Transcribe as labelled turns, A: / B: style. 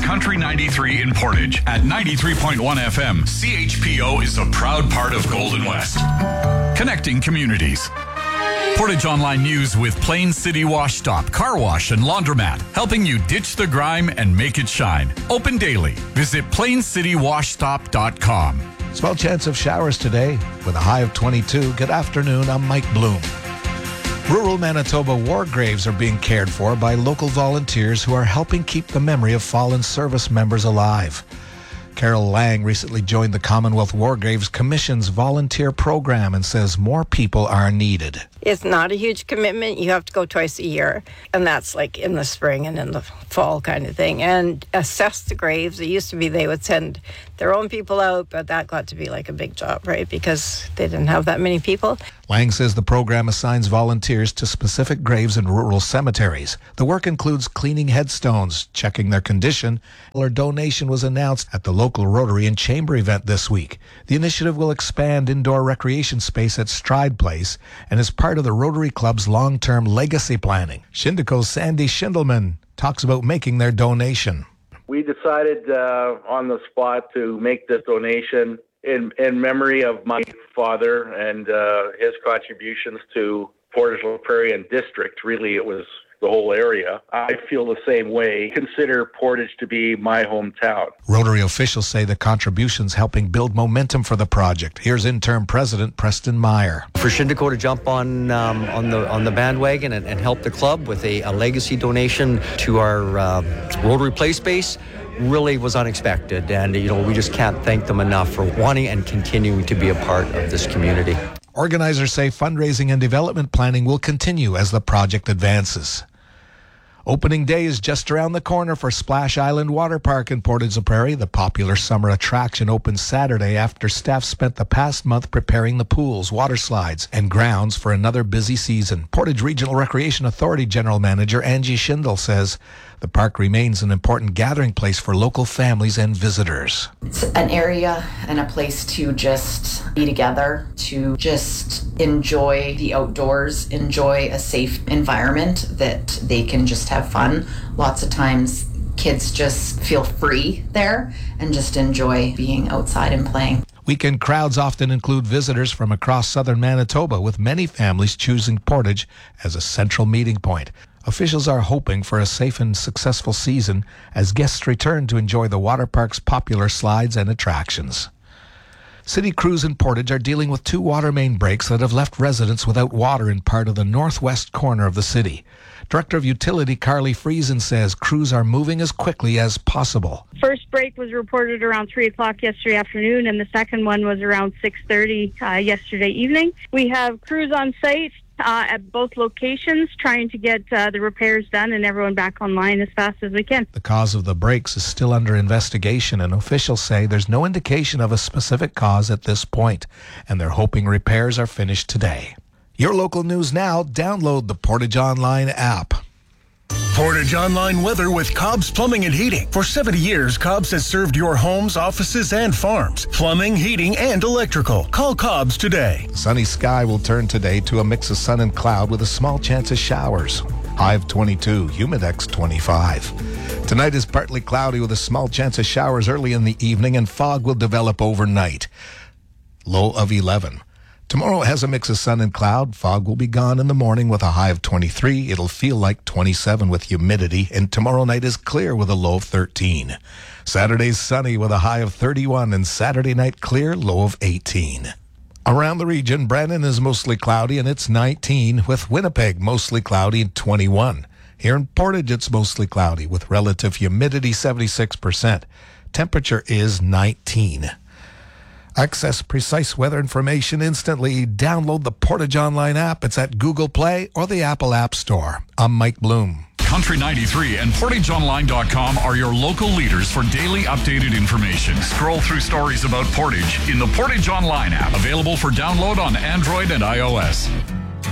A: Country 93 in Portage. At 93.1 FM, CHPO is a proud part of Golden West. Connecting communities. Portage Online News with Plain City Wash Stop, Car Wash and Laundromat, helping you ditch the grime and make it shine. Open daily. Visit plaincitywashstop.com.
B: Small chance of showers today with a high of 22. Good afternoon, I'm Mike Bloom. Rural Manitoba war graves are being cared for by local volunteers who are helping keep the memory of fallen service members alive. Carol Lang recently joined the Commonwealth War Graves Commission's volunteer program and says more people are needed.
C: It's not a huge commitment. You have to go twice a year, and that's like in the spring and in the fall kind of thing, and assess the graves. It used to be they would send their own people out, but that got to be like a big job, right, because they didn't have that many people.
B: Lang says the program assigns volunteers to specific graves in rural cemeteries. The work includes cleaning headstones, checking their condition. A donation was announced at the local Rotary and Chamber event this week. The initiative will expand indoor recreation space at Stride Place and is part of the Rotary Club's long-term legacy planning. Shindico's Sandy Schindelman talks about making their donation.
D: We decided on the spot to make this donation in memory of my father and his contributions to Portage La Prairie and district. Really, it was the whole area. I feel the same way. Consider Portage to be my hometown.
B: Rotary officials say the contributions helping build momentum for the project. Here's interim president Preston Meyer.
E: For Shindico to jump on the bandwagon and help the club with a legacy donation to our Rotary Play Space really was unexpected, and we just can't thank them enough for wanting and continuing to be a part of this community.
B: Organizers say fundraising and development planning will continue as the project advances. Opening day is just around the corner for Splash Island Water Park in Portage La Prairie. The popular summer attraction opens Saturday after staff spent the past month preparing the pools, water slides, and grounds for another busy season. Portage Regional Recreation Authority General Manager Angie Schindel says the park remains an important gathering place for local families and visitors.
F: It's an area and a place to just be together, to just enjoy the outdoors, enjoy a safe environment that they can just have fun. Lots of times kids just feel free there and just enjoy being outside and playing.
B: Weekend crowds often include visitors from across southern Manitoba, with many families choosing Portage as a central meeting point. Officials are hoping for a safe and successful season as guests return to enjoy the water park's popular slides and attractions. City crews in Portage are dealing with 2 water main breaks that have left residents without water in part of the northwest corner of the city. Director of Utility Carly Friesen says crews are moving as quickly as possible.
G: First break was reported around 3 o'clock yesterday afternoon, and the second one was around 6:30 yesterday evening. We have crews on site at both locations trying to get the repairs done and everyone back online as fast as we can.
B: The cause of the breaks is still under investigation, and officials say there's no indication of a specific cause at this point, and they're hoping repairs are finished today. Your local news now. Download the Portage Online app.
H: Portage Online weather with Cobb's Plumbing and Heating. For 70 years, Cobb's has served your homes, offices, and farms. Plumbing, heating, and electrical. Call Cobb's today.
B: Sunny sky will turn today to a mix of sun and cloud with a small chance of showers. High of 22, humidex 25. Tonight is partly cloudy with a small chance of showers early in the evening, and fog will develop overnight. Low of 11. Tomorrow has a mix of sun and cloud. Fog will be gone in the morning with a high of 23. It'll feel like 27 with humidity. And tomorrow night is clear with a low of 13. Saturday's sunny with a high of 31. And Saturday night clear, low of 18. Around the region, Brandon is mostly cloudy and it's 19. With Winnipeg mostly cloudy and 21. Here in Portage, it's mostly cloudy with relative humidity 76%. Temperature is 19. Access precise weather information instantly. Download the Portage Online app. It's at Google Play or the Apple App Store. I'm Mike Bloom.
A: Country 93 and PortageOnline.com are your local leaders for daily updated information. Scroll through stories about Portage in the Portage Online app, available for download on Android and iOS.